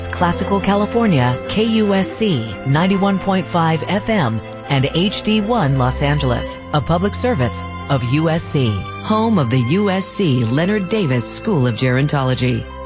Classical California, KUSC 91.5 FM, and HD1 Los Angeles, a public service of USC, home of the USC Leonard Davis School of Gerontology.